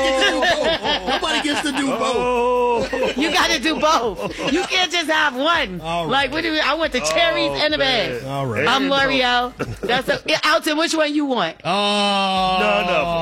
Nobody gets to do both. You got to do both. You can't just have one. Like, what do we? I want the cherries and the bag. All right. I'm L'Oreal. Alton, which one you want? No.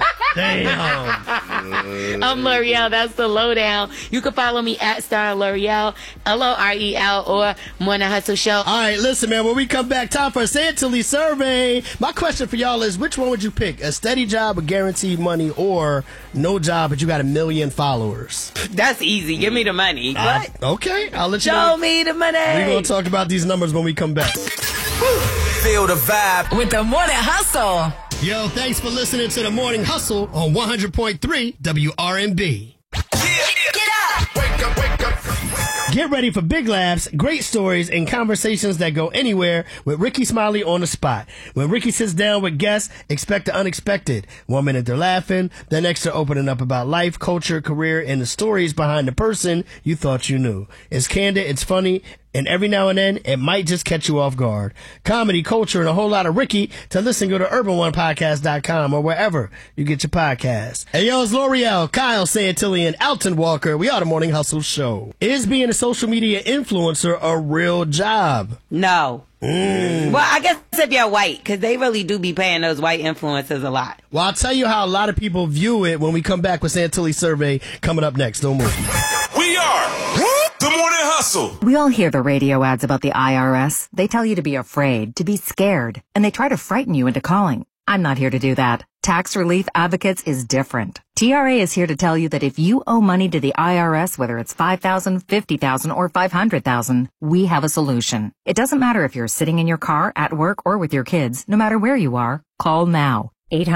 Damn. I'm L'Oreal. That's the lowdown. You can follow me at Star L'Oreal, L'Orel, or Morning Hustle Show. All right, listen, man. When we come back, time for a Say It Tilly survey. My question for y'all is, which one would you pick? A steady job with guaranteed money, or no job but you got 1 million followers? That's easy. Give me the money. What? Okay, I'll let you know. Show me the money. We're going to talk about these numbers when we come back. Feel the vibe with the Morning Hustle. Yo, thanks for listening to the Morning Hustle on 100.3 WRNB. Get up. Wake up. Get ready for big laughs, great stories, and conversations that go anywhere with Ricky Smiley on the spot. When Ricky sits down with guests, expect the unexpected. 1 minute they're laughing, the next they're opening up about life, culture, career, and the stories behind the person you thought you knew. It's candid, it's funny, and every now and then, it might just catch you off guard. Comedy, culture, and a whole lot of Ricky. To listen, go to urban1podcast.com or wherever you get your podcasts. Hey, yo, it's L'Oreal, Kyle Santilli, and Alton Walker. We are the Morning Hustle Show. Is being a social media influencer a real job? No. Well, I guess if you're white, because they really do be paying those white influencers a lot. Well, I'll tell you how a lot of people view it when we come back with Santilli's survey coming up next. Don't move. We are the Morning Hustle. We all hear the radio ads about the IRS. They tell you to be afraid, to be scared, and they try to frighten you into calling. I'm not here to do that. Tax Relief Advocates is different. TRA is here to tell you that if you owe money to the IRS, whether it's $5,000, $50,000, or $500,000, we have a solution. It doesn't matter if you're sitting in your car, at work, or with your kids. No matter where you are, call now.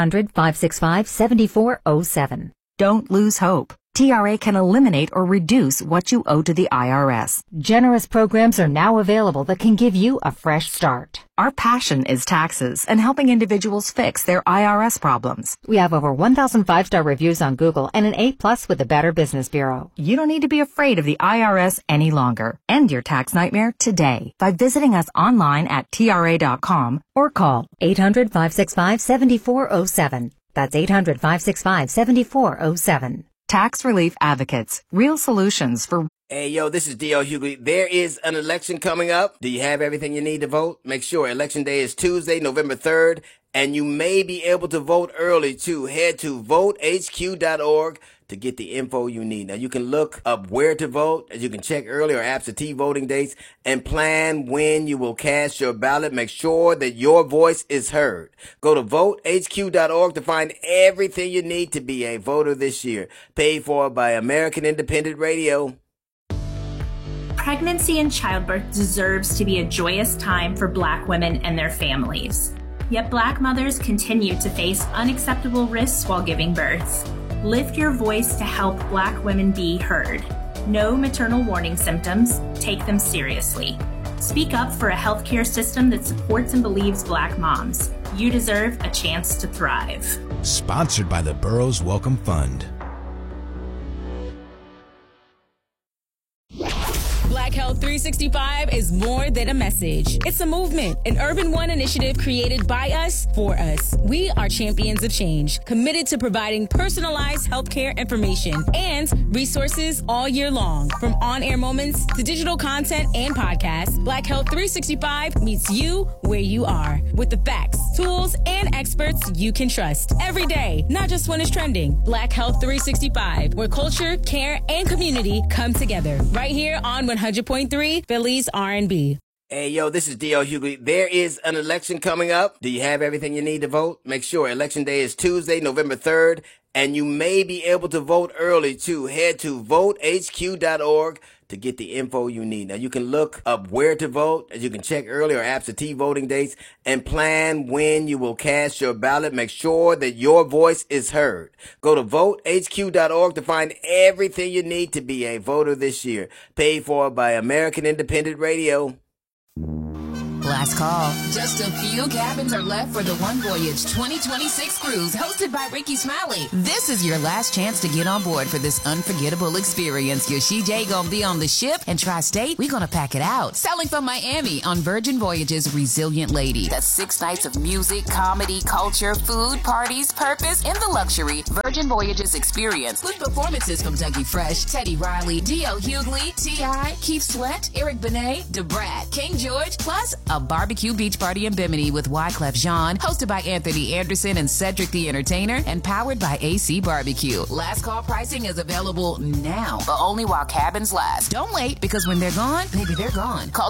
800-565-7407. Don't lose hope. TRA can eliminate or reduce what you owe to the IRS. Generous programs are now available that can give you a fresh start. Our passion is taxes and helping individuals fix their IRS problems. We have over 1,000 5-star reviews on Google and an A+ with the Better Business Bureau. You don't need to be afraid of the IRS any longer. End your tax nightmare today by visiting us online at TRA.com or call 800-565-7407. That's 800-565-7407. Tax Relief Advocates. Real solutions for... Hey, yo, this is D.L. Hughley. There is an election coming up. Do you have everything you need to vote? Make sure Election Day is Tuesday, November 3rd, and you may be able to vote early, too. Head to votehq.org to get the info you need. Now, you can look up where to vote, as you can check early or absentee voting dates, and plan when you will cast your ballot. Make sure that your voice is heard. Go to votehq.org to find everything you need to be a voter this year. Paid for by American Independent Radio. Pregnancy and childbirth deserves to be a joyous time for Black women and their families. Yet Black mothers continue to face unacceptable risks while giving birth. Lift your voice to help Black women be heard. Know maternal warning symptoms. Take them seriously. Speak up for a healthcare system that supports and believes Black moms. You deserve a chance to thrive. Sponsored by the Burroughs Welcome Fund. Black Health 365 is more than a message. It's a movement, an Urban One initiative created by us, for us. We are champions of change, committed to providing personalized healthcare information and resources all year long. From on-air moments to digital content and podcasts, Black Health 365 meets you where you are with the facts, tools, and experts you can trust every day, not just when it's trending. Black Health 365, where culture, care, and community come together. Right here on 100.3 Philly's R&B. Hey, yo, this is D.L. Hughley. There is an election coming up. Do you have everything you need to vote? Make sure Election Day is Tuesday, November 3rd, and you may be able to vote early, too. Head to votehq.org to get the info you need. Now, you can look up where to vote, as you can check early or absentee voting dates, and plan when you will cast your ballot. Make sure that your voice is heard. Go to votehq.org to find everything you need to be a voter this year. Paid for by American Independent Radio. Last call. Just a few cabins are left for the One Voyage 2026 cruise hosted by Ricky Smiley. This is your last chance to get on board for this unforgettable experience. Your CJ gonna be on the ship, and Tri-State, we gonna pack it out. Sailing from Miami on Virgin Voyage's Resilient Lady. That's 6 nights of music, comedy, culture, food, parties, purpose, and the luxury. Virgin Origin Voyages experience with performances from Dougie Fresh, Teddy Riley, D.L. Hughley, T.I., Keith Sweat, Eric Benet, DeBrat, King George, plus a barbecue beach party in Bimini with Wyclef Jean, hosted by Anthony Anderson and Cedric the Entertainer, and powered by AC Barbecue. Last call pricing is available now, but only while cabins last. Don't wait, because when they're gone, maybe they're gone. Call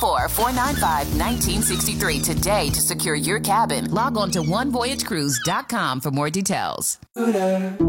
214-495-1963 today to secure your cabin. Log on to onevoyagecruise.com for more details. At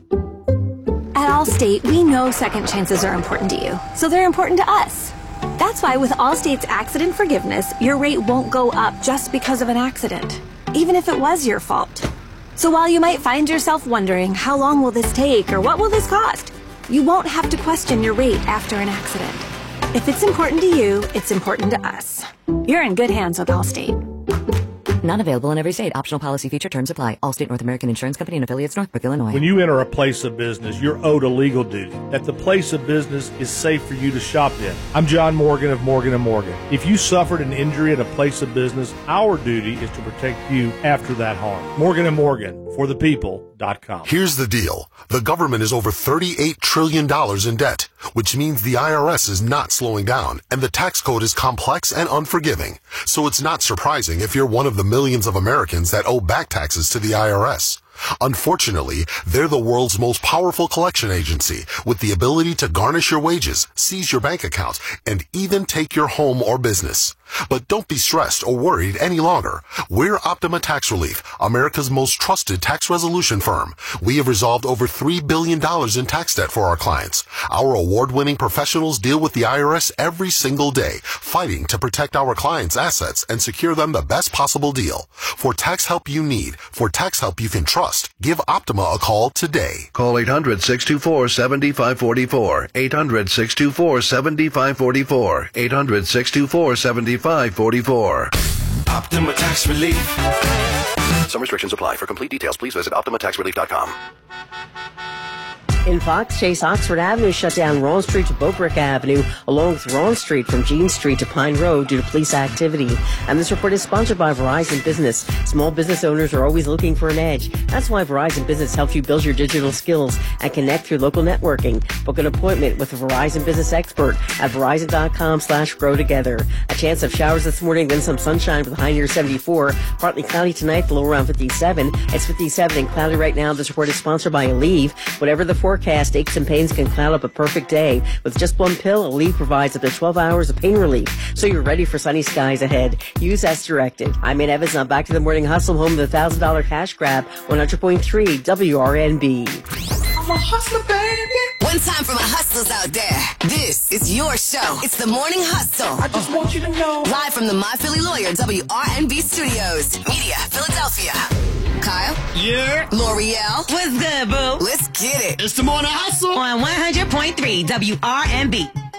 Allstate, we know second chances are important to you, so they're important to us. That's why with Allstate's accident forgiveness, your rate won't go up just because of an accident, even if it was your fault. So while you might find yourself wondering, how long will this take or what will this cost? You won't have to question your rate after an accident. If it's important to you, it's important to us. You're in good hands with Allstate. Not available in every state. Optional policy feature terms apply. Allstate North American Insurance Company and affiliates, Northbrook, Illinois. When you enter a place of business, you're owed a legal duty, that the place of business is safe for you to shop in. I'm John Morgan of Morgan & Morgan. If you suffered an injury at a place of business, our duty is to protect you after that harm. Morgan & Morgan, forthepeople.com. Here's the deal. The government is over $38 trillion in debt, which means the IRS is not slowing down, and the tax code is complex and unforgiving. So it's not surprising if you're one of the millions of Americans that owe back taxes to the IRS. Unfortunately, they're the world's most powerful collection agency with the ability to garnish your wages, seize your bank accounts, and even take your home or business. But don't be stressed or worried any longer. We're Optima Tax Relief, America's most trusted tax resolution firm. We have resolved over $3 billion in tax debt for our clients. Our award-winning professionals deal with the IRS every single day, fighting to protect our clients' assets and secure them the best possible deal. For tax help you need, for tax help you can trust, give Optima a call today. Call 800-624-7544. 800-624-7544. 800-624-7544. Optima Tax Relief. Some restrictions apply. For complete details, please visit OptimaTaxRelief.com. In Fox Chase, Oxford Avenue shut down Rowan Street to Beaubrick Avenue, along with Rowan Street from Jean Street to Pine Road due to police activity. And this report is sponsored by Verizon Business. Small business owners are always looking for an edge. That's why Verizon Business helps you build your digital skills and connect through local networking. Book an appointment with a Verizon Business expert at Verizon.com/grow together. A chance of showers this morning, then some sunshine with a high near 74. Partly cloudy tonight, the low around 57. It's 57 and cloudy right now. This report is sponsored by Aleve. Whatever the forecast, aches and pains can cloud up a perfect day. With just one pill, Aleve provides up to 12 hours of pain relief, so you're ready for sunny skies ahead. Use as directed. I'm Ann Evans. Now back to the morning hustle, home of the $1,000 cash grab, 100.3 WRNB. I'm a hustler, baby. One time for my hustlers out there. This is your show. It's the Morning Hustle. I just want you to know. Live from the My Philly Lawyer WRNB studios. Media, Philadelphia. Kyle? Yeah. L'Oreal? What's good, boo? Let's get it. It's the Morning Hustle on 100.3 WRNB.